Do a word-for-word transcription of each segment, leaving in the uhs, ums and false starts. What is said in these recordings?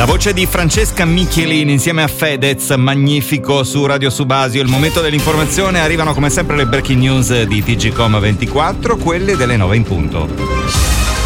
La voce di Francesca Michelin insieme a Fedez, magnifico su Radio Subasio. Il momento dell'informazione, arrivano come sempre le breaking news di T G Com ventiquattro, quelle delle nove in punto.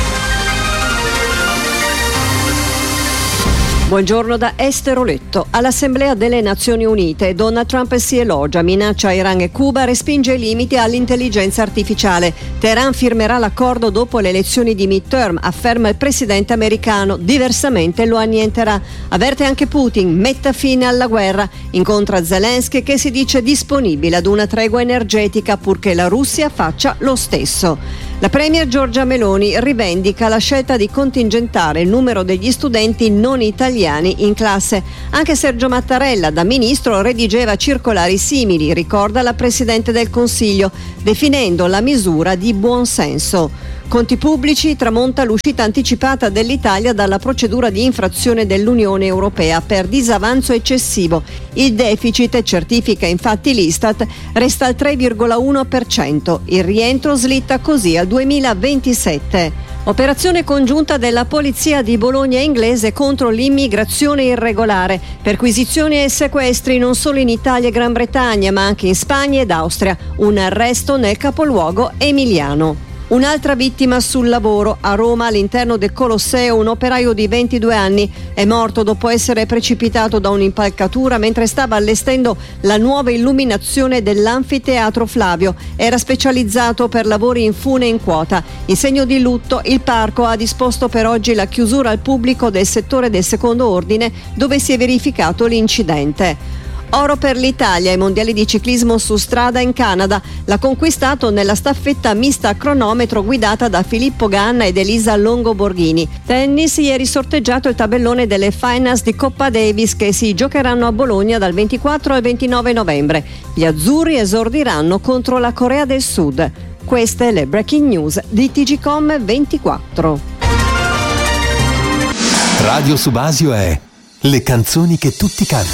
Buongiorno da Esther Oletto. All'Assemblea delle Nazioni Unite Donald Trump si elogia, minaccia Iran e Cuba, respinge i limiti all'intelligenza artificiale. Teheran firmerà l'accordo dopo le elezioni di midterm, afferma il presidente americano, diversamente lo annienterà. Avverte anche Putin, metta fine alla guerra. Incontra Zelensky che si dice disponibile ad una tregua energetica purché la Russia faccia lo stesso. La premier Giorgia Meloni rivendica la scelta di contingentare il numero degli studenti non italiani in classe. Anche Sergio Mattarella, da ministro, redigeva circolari simili, ricorda la Presidente del Consiglio, definendo la misura di buon senso. Conti pubblici, tramonta l'uscita anticipata dell'Italia dalla procedura di infrazione dell'Unione Europea per disavanzo eccessivo. Il deficit, certifica infatti l'Istat, resta al tre virgola uno per cento. Il rientro slitta così al duemilaventisette. Operazione congiunta della Polizia di Bologna inglese contro l'immigrazione irregolare, perquisizioni e sequestri non solo in Italia e Gran Bretagna ma anche in Spagna ed Austria. Un arresto nel capoluogo emiliano. Un'altra vittima sul lavoro. A Roma, all'interno del Colosseo, un operaio di ventidue anni è morto dopo essere precipitato da un'impalcatura mentre stava allestendo la nuova illuminazione dell'anfiteatro Flavio. Era specializzato per lavori in fune in quota. In segno di lutto, il parco ha disposto per oggi la chiusura al pubblico del settore del secondo ordine dove si è verificato l'incidente. Oro per l'Italia ai mondiali di ciclismo su strada in Canada. L'ha conquistato nella staffetta mista a cronometro guidata da Filippo Ganna ed Elisa Longo Borghini. Tennis, ieri sorteggiato il tabellone delle finals di Coppa Davis che si giocheranno a Bologna dal ventiquattro al ventinove novembre. Gli azzurri esordiranno contro la Corea del Sud. Queste le breaking news di T G Com ventiquattro. Radio Subasio è le canzoni che tutti cantano.